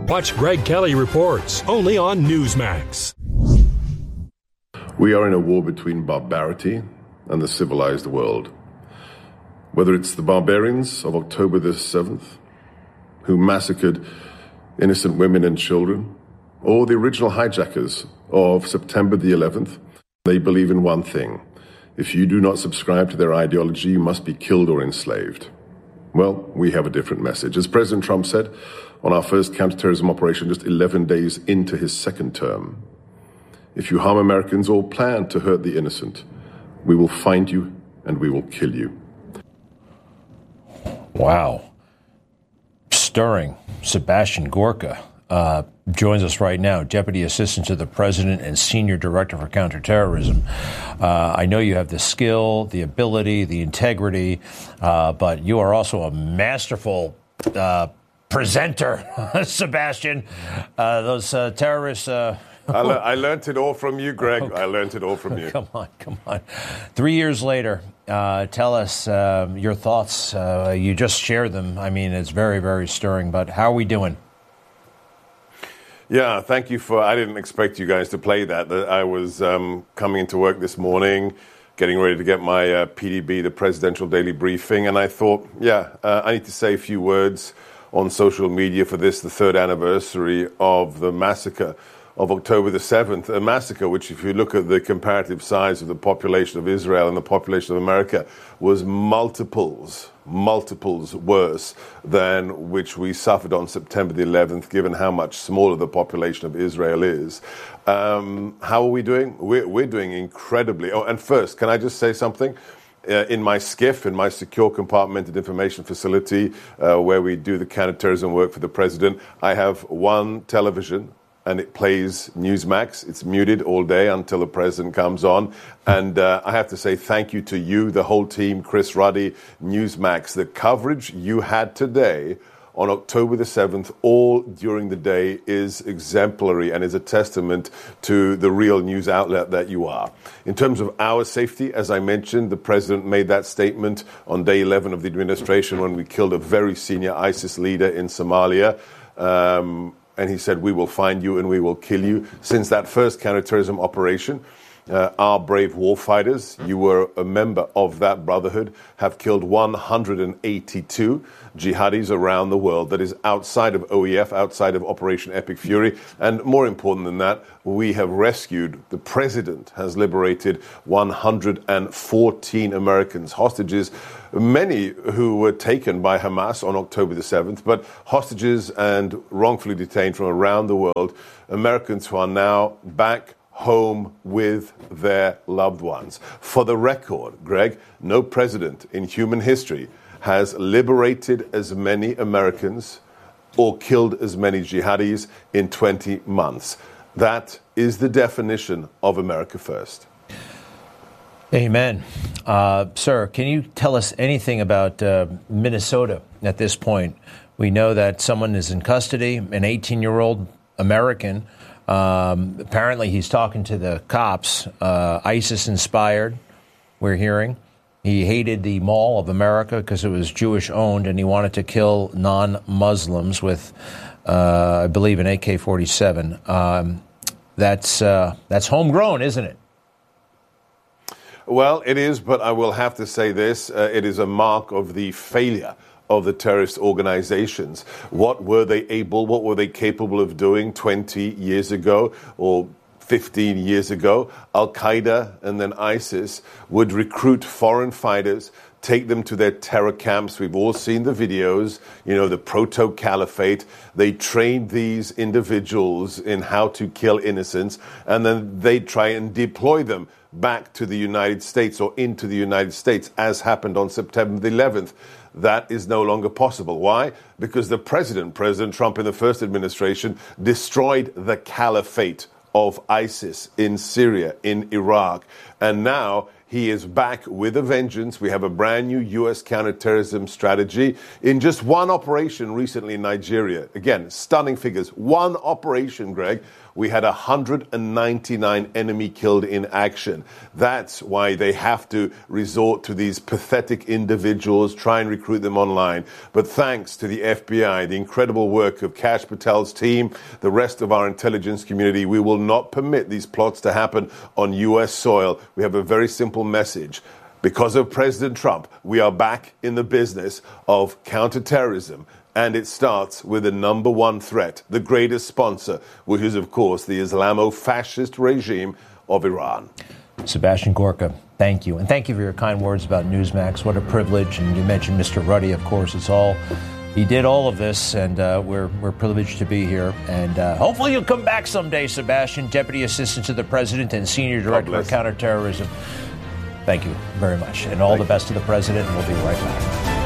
Watch Greg Kelly Reports, only on Newsmax. We are in a war between barbarity and the civilized world. Whether it's the barbarians of October the 7th, who massacred innocent women and children, or the original hijackers of September the 11th, they believe in one thing. If you do not subscribe to their ideology, you must be killed or enslaved. Well, we have a different message. As President Trump said on our first counterterrorism operation just 11 days into his second term, if you harm Americans or plan to hurt the innocent, we will find you and we will kill you. Wow. Stirring. Sebastian Gorka joins us right now, Deputy Assistant to the President and Senior Director for Counterterrorism. I know you have the skill, the ability, the integrity, but you are also a masterful presenter, Sebastian. Those terrorists... I learned it all from you, Greg. I learned it all from you. Come on. 3 years later, tell us your thoughts. You just shared them. I mean, it's very, very stirring. But how are we doing? Yeah, thank you I didn't expect you guys to play that. I was coming into work this morning, getting ready to get my PDB, the Presidential Daily Briefing, and I thought, I need to say a few words on social media for this, the third anniversary of the massacre of October the 7th, a massacre which, if you look at the comparative size of the population of Israel and the population of America, was multiples worse than which we suffered on September the 11th, given how much smaller the population of Israel is. How are we doing? We're doing incredibly. Oh, and first, can I just say something? In my SCIF, in my secure compartmented information facility, where we do the counterterrorism work for the president, I have one television, and it plays Newsmax. It's muted all day until the president comes on. And I have to say thank you to you, the whole team, Chris Ruddy, Newsmax. The coverage you had today on October the 7th, all during the day, is exemplary and is a testament to the real news outlet that you are. In terms of our safety, as I mentioned, the president made that statement on day 11 of the administration when we killed a very senior ISIS leader in Somalia. And he said, we will find you and we will kill you. Since that first counterterrorism operation, our brave warfighters, you were a member of that brotherhood, have killed 182 jihadis around the world. That is outside of OEF, outside of Operation Epic Fury. And more important than that, we have rescued, the president has liberated 114 Americans, hostages, many who were taken by Hamas on October the 7th, but hostages and wrongfully detained from around the world, Americans who are now back home with their loved ones. For the record, Greg, no president in human history has liberated as many Americans or killed as many jihadis in 20 months. That is the definition of America first. Amen. Sir, can you tell us anything about Minnesota at this point? We know that someone is in custody, an 18-year-old American. Apparently he's talking to the cops, ISIS-inspired, we're hearing. He hated the Mall of America because it was Jewish-owned, and he wanted to kill non-Muslims with, I believe, an AK-47. That's homegrown, isn't it? Well, it is, but I will have to say this. It is a mark of the failure of the terrorist organizations. What were they capable of doing 20 years ago or 15 years ago? Al-Qaeda and then ISIS would recruit foreign fighters, take them to their terror camps. We've all seen the videos, the proto-caliphate. They trained these individuals in how to kill innocents, and then they try and deploy them back to the United States or into the United States, as happened on September the 11th. That is no longer possible. Why? Because the President Trump in the first administration, destroyed the caliphate of ISIS in Syria, in Iraq. And now He is back with a vengeance. We have a brand new U.S. counterterrorism strategy. In just one operation recently in Nigeria, again, stunning figures. One operation, Greg, we had 199 enemy killed in action. That's why they have to resort to these pathetic individuals, try and recruit them online. But thanks to the FBI, the incredible work of Kash Patel's team, the rest of our intelligence community, we will not permit these plots to happen on U.S. soil. We have a very simple message. Because of President Trump, we are back in the business of counterterrorism. And it starts with the number one threat, the greatest sponsor, which is, of course, the Islamo-fascist regime of Iran. Sebastian Gorka, thank you. And thank you for your kind words about Newsmax. What a privilege. And you mentioned Mr. Ruddy, of course. He did all of this, and we're privileged to be here. And hopefully you'll come back someday, Sebastian, Deputy Assistant to the President and Senior Director of Counterterrorism. Thank you very much. And all the best to the President, and we'll be right back.